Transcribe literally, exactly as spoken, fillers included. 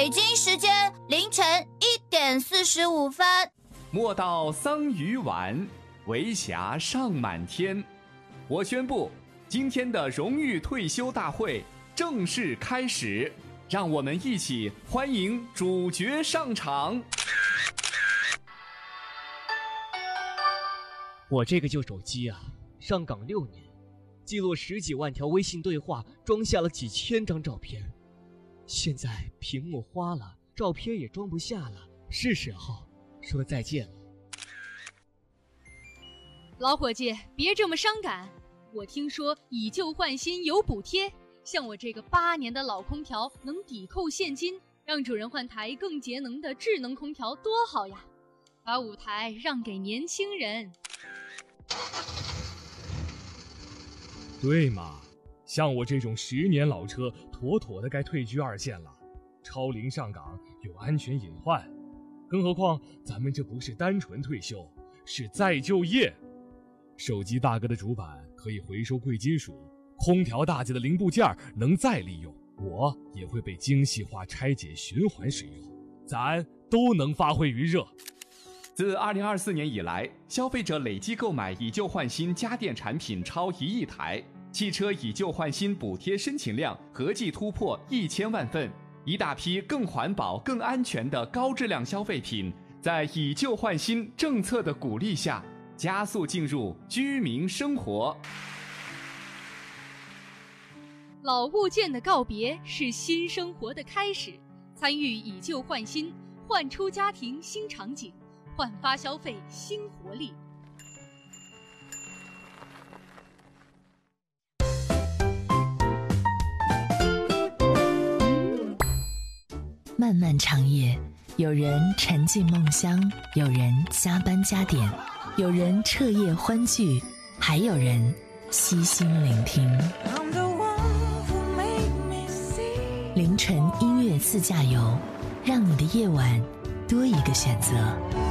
北京时间凌晨一点四十五分。 莫道桑榆晚，为霞尚满天。我宣布，今天的荣誉退休大会正式开始，让我们一起欢迎主角上场。 我这个旧手机啊，上岗六年，记录十几万条微信对话，装下了几千张照片。现在屏幕花了，照片也装不下了，是时候说再见了。 老伙计，别这么伤感。我听说以旧换新有补贴，像我这个八年的老空调能抵扣现金，让主人换台更节能的智能空调多好呀！把舞台让给年轻人。 对嘛，像我这种十年老车，妥妥的该退居二线了。超龄上岗有安全隐患，更何况咱们这不是单纯退休，是再就业。手机大哥的主板可以回收贵金属，空调大姐的零部件能再利用，我也会被精细化拆解循环使用，咱都能发挥余热。 自二零二四年以来，消费者累计购买以旧换新家电产品超一亿台，汽车以旧换新补贴申请量合计突破一千万份，一大批更环保、更安全的高质量消费品，在以旧换新政策的鼓励下，加速进入居民生活。 老物件的告别是新生活的开始，参与以旧换新，焕出家庭新场景，焕发消费新活力。 漫漫长夜，有人沉浸梦乡，有人加班加点，有人彻夜欢聚，还有人悉心聆听。凌晨音乐自驾游，让你的夜晚多一个选择。